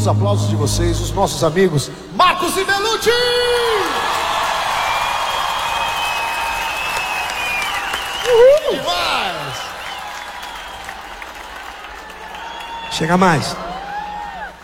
os aplausos de vocês, os nossos amigos Marcos e Belucci! Uhul! Demais! Chega mais.